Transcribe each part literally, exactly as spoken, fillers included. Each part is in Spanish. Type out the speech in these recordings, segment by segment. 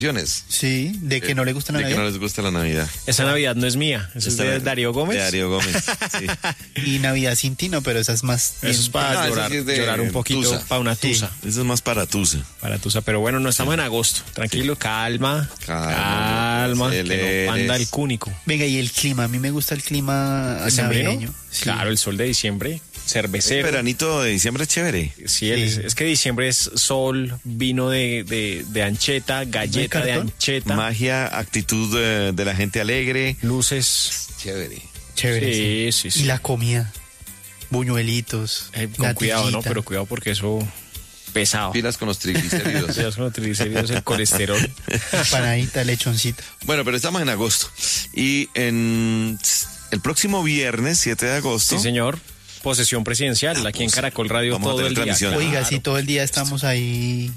Sí, de que no le gusta la de Navidad. que no les gusta la Navidad. Esa Navidad no es mía, esa es de Darío Gómez. De Darío Gómez, sí. Y Navidad sin ti, no, pero esa es más bien- Eso es para Ah, esa llorar, sí es de llorar un poquito, tusa. para una Sí. tusa. Eso es más para Tusa. Para tusa, pero bueno, no estamos en agosto. Tranquilo, calma, Calma, calma, que aceleres. no panda el cúnico. Venga, y el clima, a mí me gusta el clima ¿Decembrino? navideño. Sí. Claro, el sol de diciembre, El cervecero. veranito de diciembre es chévere. Sí, es, Sí. es que diciembre es sol, vino de, de, de ancheta, galleta de cartón? ancheta, Magia, actitud de, de la gente alegre. luces. Chévere. Chévere. Sí, sí, sí. Y la comida, buñuelitos. Eh, con la cuidado, ¿no? tijita. Pero cuidado porque eso pesado. Pilas con los triglicéridos. Cuidado con los triglicéridos, el colesterol. Empanadita, lechoncito. Bueno, pero estamos en agosto. Y en el próximo viernes, siete de agosto. Sí, señor. Posesión presidencial, aquí en Caracol Radio Vamos a todo tener el día. transmisión. Claro. Oiga, sí, todo el día estamos ahí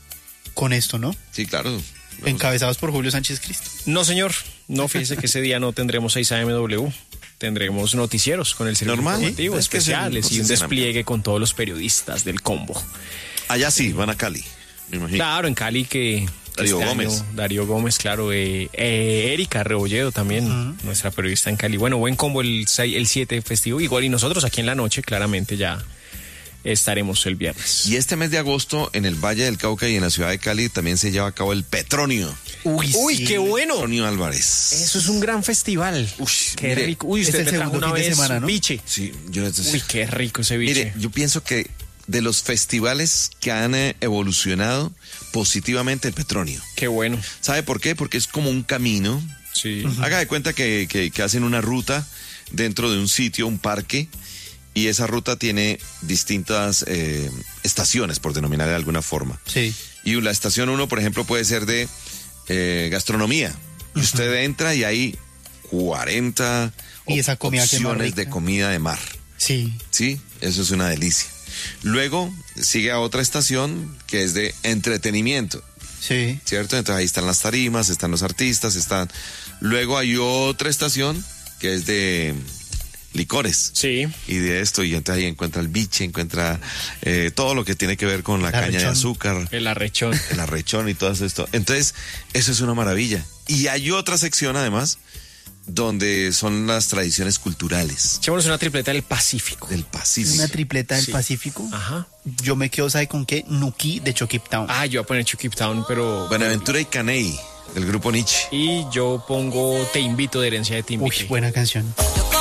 con esto, ¿no? Sí, claro. Encabezados por Julio Sánchez Cristo. No, señor. No, fíjese que ese día no tendremos seis A M W. Tendremos noticieros con el servicio Normal, informativo, ¿sí? Es que es el especiales y un posicionamiento. despliegue con todos los periodistas del combo. Allá sí, van a Cali, me imagino. Claro, en Cali que... que Darío este Gómez. año- Darío Gómez, claro. Eh, eh, Erika Rebolledo también, nuestra periodista en Cali. Bueno, buen combo el seis, el siete festivo. Igual y nosotros aquí en la noche, claramente ya estaremos el viernes. Y este mes de agosto, en el Valle del Cauca y en la ciudad de Cali, también se lleva a cabo el Petronio. Uy, Uy, sí. qué bueno. Petronio Álvarez. Eso es un gran festival. Uy, qué mire, rico. Uy, es usted el me trajo segundo una fin de vez semana, ¿no? biche. Sí, yo necesito. Uy, qué rico ese biche. Mire, yo pienso que de los festivales que han eh, evolucionado positivamente el Petronio. Qué bueno. ¿Sabe por qué? Porque es como un camino. Sí. Haga de cuenta que, que- que hacen una ruta dentro de un sitio, un parque, y esa ruta tiene distintas eh, estaciones, por denominar de alguna forma. Sí. Y la estación uno, por ejemplo, puede ser de eh, gastronomía. Y usted entra y hay cuarenta Y esa comida que es más opciones rica. de comida de mar. Sí. Sí, eso es una delicia. Luego sigue a otra estación que es de entretenimiento, Sí. ¿cierto? Entonces ahí están las tarimas, están los artistas, están... Luego hay otra estación que es de licores. Sí. Y de esto, y entonces ahí encuentra el biche, encuentra eh, todo lo que tiene que ver con la El caña de arrechón. azúcar, El arrechón. el arrechón y todo esto. Entonces, eso es una maravilla. Y hay otra sección además donde son las tradiciones culturales Echémonos una tripleta del Pacífico. del Pacífico. Una tripleta del Sí. Pacífico. Ajá. Yo me quedo, ¿sabe con qué? Nuki de Chokip Town. Ah, yo voy a poner Chucky Town, pero... Buenaventura y Caney, del grupo Nietzsche. Y yo pongo Te invito de Herencia de Timbique. Uy, buena canción.